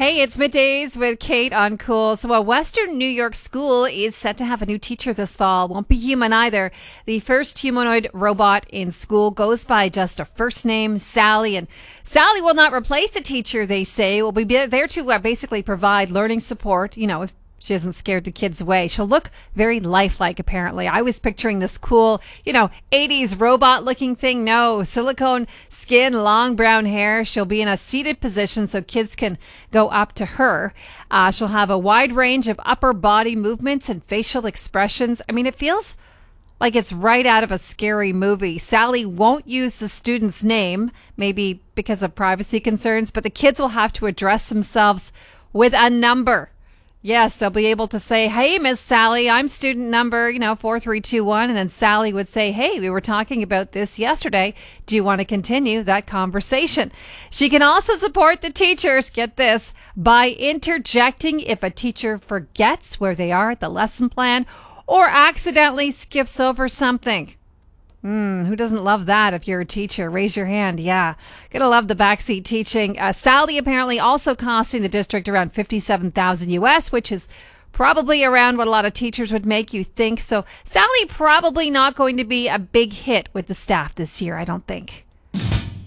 Hey, it's middays with Kate on Cool. So, a Western New York school is set to have a new teacher this fall. Won't be human either. The first humanoid robot in school goes by just a first name, Sally. And Sally will not replace a teacher, they say. Will be there to basically provide learning support, if she hasn't scared the kids away. She'll look very lifelike, apparently. I was picturing this cool, 80s robot looking thing. No, silicone skin, long brown hair. She'll be in a seated position so kids can go up to her. She'll have a wide range of upper body movements and facial expressions. I mean, it feels like it's right out of a scary movie. Sally won't use the student's name, maybe because of privacy concerns, but the kids will have to address themselves with a number. Yes, they'll be able to say, "Hey, Miss Sally, I'm student number, 4321." And then Sally would say, "Hey, we were talking about this yesterday. Do you want to continue that conversation?" She can also support the teachers, get this, by interjecting if a teacher forgets where they are at the lesson plan or accidentally skips over something. Who doesn't love that if you're a teacher? Raise your hand. Yeah. Gonna love the backseat teaching. Sally apparently also costing the district around $57,000 US, which is probably around what a lot of teachers would make you think. So Sally probably not going to be a big hit with the staff this year, I don't think.